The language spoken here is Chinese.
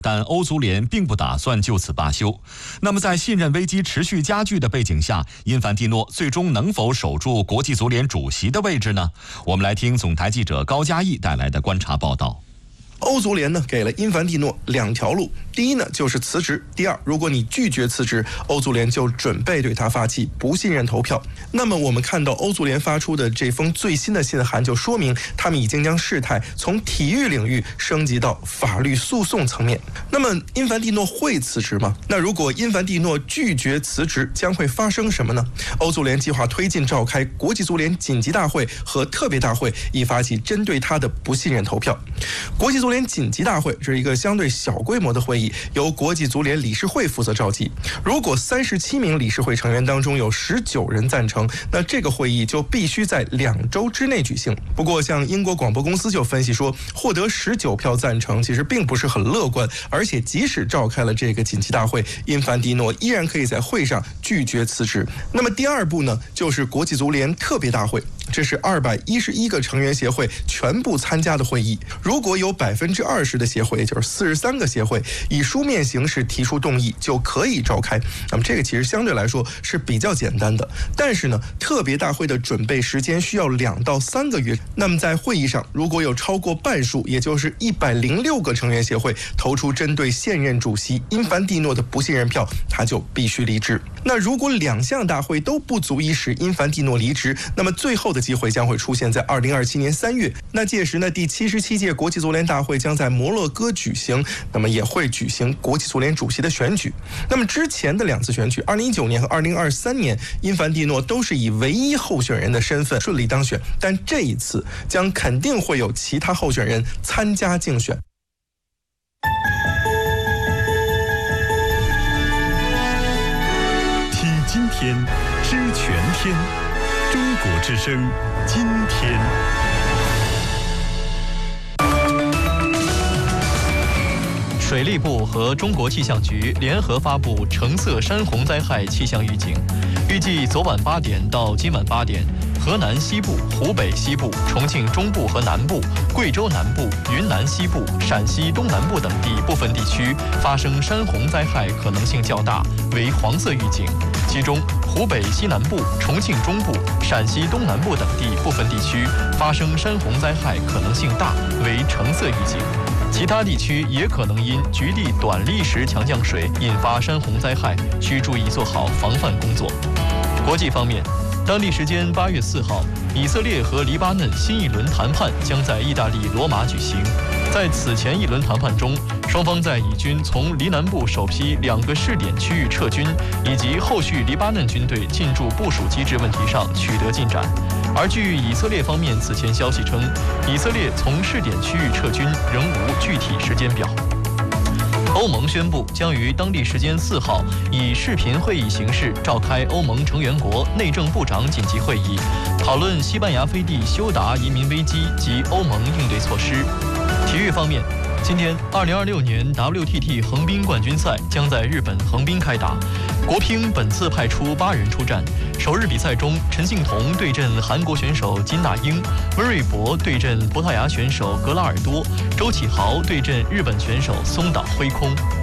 但欧足联并不打算就此罢休。那么，在信任危机持续加剧的背景下，因凡蒂诺最终能否守住国际足联主席的位置呢？我们来听总台记者高嘉毅带来的观察报道。 欧足联呢给了因凡蒂诺2条路，第一呢就是辞职，第二，如果你拒绝辞职，欧足联就准备对他发起不信任投票。那么我们看到欧足联发出的这封最新的信函，就说明他们已经将事态从体育领域升级到法律诉讼层面。那么因凡蒂诺会辞职吗？那如果因凡蒂诺拒绝辞职，将会发生什么呢？欧足联计划推进召开国际足联紧急大会和特别大会，以发起针对他的不信任投票。国际足联紧急大会是一个相对小规模的会议，由国际足联理事会负责召集。如果37名理事会成员当中有19人赞成，那这个会议就必须在2周之内举行。不过，像英国广播公司就分析说，获得19票赞成其实并不是很乐观，而且即使召开了这个紧急大会，因凡蒂诺依然可以在会上拒绝辞职。那么第二步呢，就是国际足联特别大会。这是211个成员协会全部参加的会议，如果有20%的协会，也就是43个协会以书面形式提出动议，就可以召开。那么这个其实相对来说是比较简单的，但是呢，特别大会的准备时间需要2到3个月。那么在会议上，如果有超过半数，也就是106个成员协会投出针对现任主席因凡蒂诺的不信任票，他就必须离职。那如果2项大会都不足以使因凡蒂诺离职，那么最后的机会将会出现在2027年3月。那届时呢，第77届国际足联大会将在摩洛哥举行，那么也会举行国际足联主席的选举。那么之前的2次选举，2019年和2023年，因凡蒂诺都是以唯一候选人的身份顺利当选，但这一次将肯定会有其他候选人参加竞选。 听今天，知全天，中国之声，今天。 水利部和中国气象局联合发布橙色山洪灾害气象预警，预计昨晚8点到今晚8点，河南西部、湖北西部、重庆中部和南部、贵州南部、云南西部、陕西东南部等地部分地区发生山洪灾害可能性较大，为黄色预警。其中，湖北西南部、重庆中部、陕西东南部等地部分地区发生山洪灾害可能性大，为橙色预警。其他地区也可能因局地短历时强降水引发山洪灾害，需注意做好防范工作。国际方面，当地时间8月4号，以色列和黎巴嫩新一轮谈判将在意大利罗马举行。在此前一轮谈判中，双方在以军从黎南部首批2个试点区域撤军，以及后续黎巴嫩军队进驻部署机制问题上取得进展。而据以色列方面此前消息称，以色列从试点区域撤军仍无具体时间表。欧盟宣布将于当地时间4号以视频会议形式召开欧盟成员国内政部长紧急会议，讨论西班牙飞地休达移民危机及欧盟应对措施。体育方面，今天2026年 WTT 横滨冠军赛将在日本横滨开打，国乒本次派出8人出战。首日比赛中，陈幸同对阵韩国选手金大英，温瑞博对阵葡萄牙选手格拉尔多，周启豪对阵日本选手松岛辉空。